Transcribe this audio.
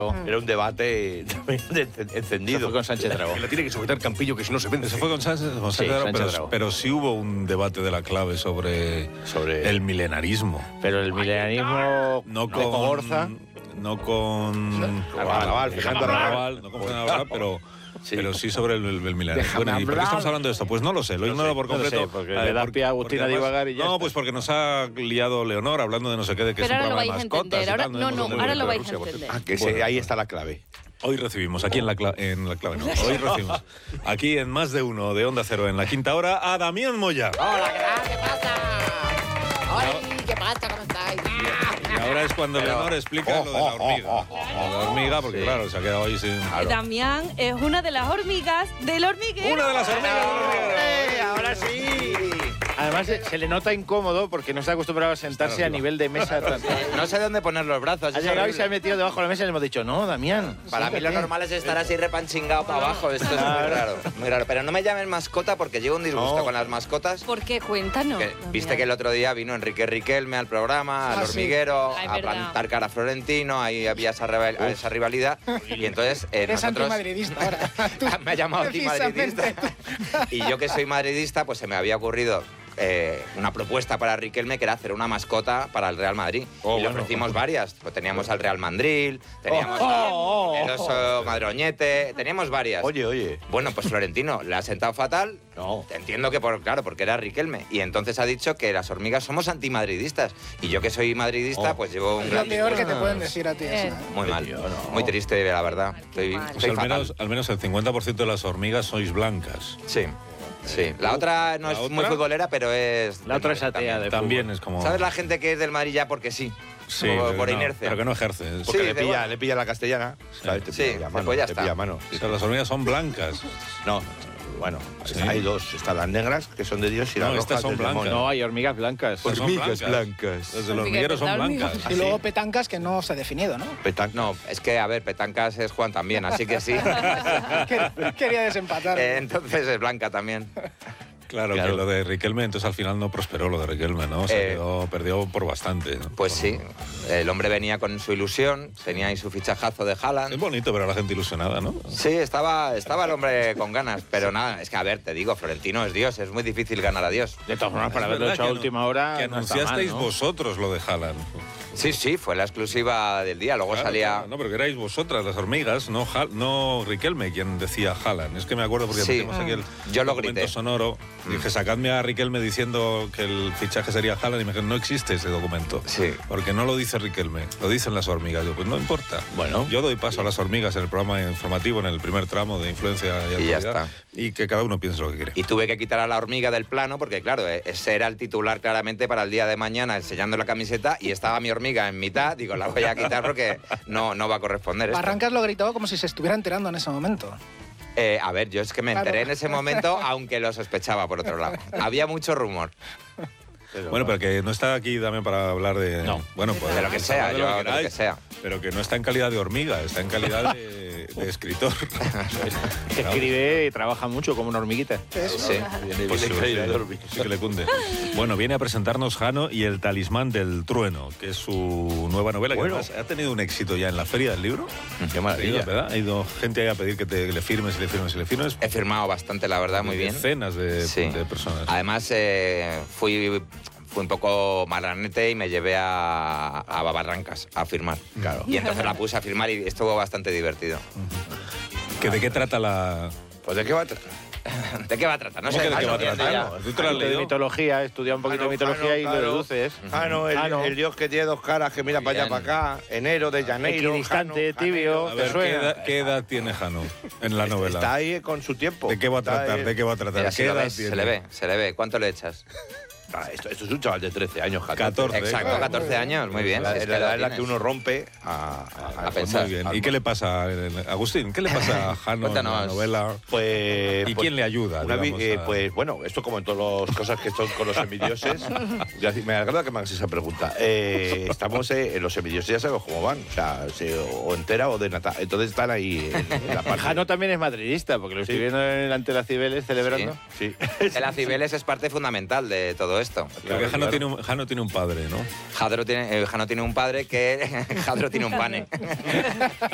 Era un debate encendido. Eso fue con Sánchez Dragó. Le tiene que sujetar Campillo, que si no se vende. Eso fue con Sánchez, Sí, Sánchez Dragó. pero sí hubo un debate de la clave sobre el milenarismo. Pero el milenarismo No de con Cogorza. No con Arrabal, Fernando Arrabal. no con Fernando Arrabal, Sí. pero sí sobre el milenarismo. Déjame Bueno, ¿y por qué hablar. estamos hablando de esto? Pues no lo sé, lo ignoro por no lo sé, completo. porque le da pie a Agustín a divagar y ya No, está. pues porque nos ha liado Leonor hablando de no sé qué, de que Pero es un ahora lo programa vais de a mascotas entender. y Ahora, tal, no, hemos no, entendido ahora lo de vais a Rusia, por cierto. entender. Que Bueno. ahí está la clave. Hoy recibimos aquí en la clave, no, hoy recibimos aquí en Más de Uno de Onda Cero en la quinta hora a Damián Moya. Hola, ¿qué pasa? ¡Ay, qué pasa! ¿Cómo estáis? Y ahora es cuando Leonor explica lo de la hormiga. Lo de la hormiga, porque claro, se ha quedado ahí sin... Damián es una de las hormigas del hormiguero. ¡Una de las hormigas del hormiguero! ¡Ahora sí! Además, se le nota incómodo porque no está acostumbrado a sentarse a nivel de mesa. No sé dónde poner los brazos. Ha es llegado y horrible. se ha metido debajo de la mesa y le hemos dicho, no, Damián. Para mí lo normal es estar así repanchingado para abajo. Esto es muy raro, muy raro. Pero no me llamen mascota porque llevo un disgusto con las mascotas. ¿Por qué? Cuéntanos. Que, viste que el otro día vino Enrique Riquelme al programa, al hormiguero, Ah, es a verdad. plantar cara a Florentino, ahí había esa rivalidad. Y entonces Eres nosotros... antimadridista ahora. Tú, Me ha llamado antimadridista. precisamente. Y yo que soy madridista, pues se me había ocurrido una propuesta para Riquelme que era hacer una mascota para el Real Madrid. Y le ofrecimos varias. Pues teníamos al Real Mandril, teníamos el oso Madroñete, teníamos varias. Oye. Bueno, pues Florentino le ha sentado fatal. No. Entiendo que, claro, porque era Riquelme. Y entonces ha dicho que las hormigas somos antimadridistas. Y yo que soy madridista, pues llevo un Es gran lo peor que disgusto. te pueden decir a ti. eso. Muy mal. Muy triste, la verdad. Estoy Pues al fatal. menos el 50% de las hormigas sois blancas. Sí. Sí. La otra no ¿La es otra? muy futbolera, pero es... La otra es atea de También fútbol. es como... ¿Sabes la gente que es del Madrid ya porque sí? Sí, Como pero por no, inercia. pero que no ejerce. Sí, Porque igual. le pilla la castellana. ¿sabes? Te Sí, pilla a mano, pues ya te está. pilla a mano. O sea, las hormigas son blancas. No, bueno, Sí. hay dos. Están las negras, que son de Dios, y las No, rojas estas son del blancas. demonio. No, hay hormigas blancas. Estas son blancas. Las del hormiguero son blancas. Y luego petancas que no se ha definido, ¿no? No, es que, a ver, Petancas es Juan también, así que sí. Quería desempatar. Entonces es Blanca también. Claro, que lo de Riquelme, entonces al final no prosperó lo de Riquelme, ¿no? Se perdió por bastante, ¿no? Pues sí, el hombre venía con su ilusión, tenía ahí su fichajazo de Es Haaland. bonito ver a la gente ilusionada, ¿no? Sí, estaba el hombre con ganas, pero nada, es que, a ver, te digo, Florentino es Dios, es muy difícil ganar a Dios. De todas formas, para Es haberlo verdad hecho a que última hora. Que no está mal, anunciasteis ¿no? vosotros lo de Haaland. Sí, fue la exclusiva del día, luego Claro, salía... claro, no, pero que erais vosotras, las hormigas, no Riquelme quien decía Haaland. Es que me acuerdo porque Sí. metimos aquí el Yo lo documento grité. sonoro. Dije, sacadme a Riquelme diciendo que el fichaje sería Haaland y me dijeron, no existe ese documento. Sí. Porque no lo dice Riquelme, lo dicen las hormigas. Yo, pues no importa. Bueno, yo doy paso a las hormigas en el programa informativo, en el primer tramo de influencia y Y ya actualidad, está. y que cada uno piense lo que quiere. Y tuve que quitar a la hormiga del plano porque, claro, ese era el titular claramente para el día de mañana enseñando la camiseta y estaba mi hormiga en mitad. Digo, la voy a quitar porque no va a corresponder esto. Barrancas lo gritaba como si se estuviera enterando en ese momento. A ver, yo es que me Claro. enteré en ese momento, aunque lo sospechaba por otro lado. Había mucho rumor. Bueno, pero que no está aquí también para hablar de... No. Bueno, pues De lo que sea, hablar de yo lo de lo que queráis, sea. Pero que no está en calidad de hormiga, está en calidad de escritor. Que escribe y trabaja mucho como una hormiguita. Sí. Pues sí que le cunde. Bueno, viene a presentarnos Jano y el talismán del trueno, que es su nueva novela, que además ha tenido un éxito ya en la Feria del Libro. Qué maravilla. ¿Verdad? Ha ido gente ahí a pedir que le firmes y le firmes y le firmes. He firmado bastante, la verdad, muy bien. Decenas Sí. de personas. Además, fui un poco marranete y me llevé a Barrancas a firmar. Claro. Y entonces la puse a firmar y estuvo bastante divertido. ¿De qué trata la...? Pues ¿de qué va a tratar? ¿De qué va a tratar? No ¿Cómo sé. que de qué va a no entiendo tratar? ya. ¿Tú te lo has Un poquito de leído? mitología, estudia un poquito de mitología y lo deduces. El dios que tiene dos caras, que mira para allá, Bien. para acá. Enero de Janeiro. Equidistante, Jano, tibio. A ¿Te ver, suena? ¿qué edad tiene Jano en la novela? Está ahí con su tiempo. ¿De qué va a Está tratar? ahí- ¿De qué va a tratar? Mira, si ¿Qué lo edad ves, tiene? se le ve. ¿Cuánto le echas? Esto es un chaval de 13 años, 14. Exacto, 14 años, muy bien. La, si es la que edad lo en la que tienes. uno rompe a A pensar. Muy bien. ¿Y qué le pasa, Agustín? ¿Qué le pasa a Jano en la Cuéntanos. novela? Pues, ¿Y quién le ayuda? digamos, a- Pues bueno, esto como en todas las cosas que son con los semidioses. Me agrada que me hagas esa pregunta. Estamos en los semidioses, ya sabemos cómo van. O sea, o entera o de nata. Entonces están ahí en la parte. Jano también es madridista, porque lo estoy viendo ante las Cibeles celebrando. Sí. El Acibeles es parte fundamental de todo esto. Porque Jano tiene un padre, ¿no? Jano tiene un padre que Jadro tiene un pane.